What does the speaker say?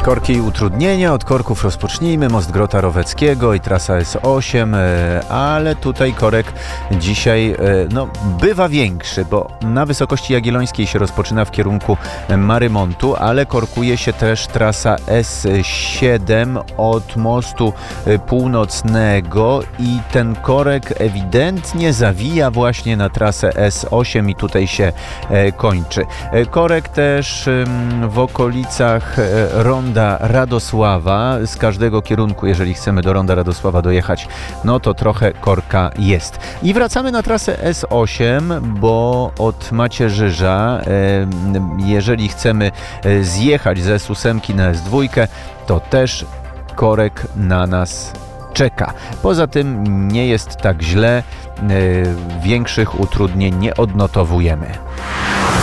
Korki i utrudnienia, od korków rozpocznijmy. Most Grota Roweckiego i trasa S8, ale tutaj korek dzisiaj bywa większy, bo na wysokości Jagiellońskiej się rozpoczyna w kierunku Marymontu, ale korkuje się też trasa S7 od mostu północnego i ten korek ewidentnie zawija właśnie na trasę S8 i tutaj się kończy. Korek też w okolicach ronda Radosława, z każdego kierunku, jeżeli chcemy do ronda Radosława dojechać, no to trochę korka jest. I wracamy na trasę S8, bo od Macierzyża, jeżeli chcemy zjechać ze S8 na S2, to też korek na nas czeka. Poza tym nie jest tak źle, większych utrudnień nie odnotowujemy.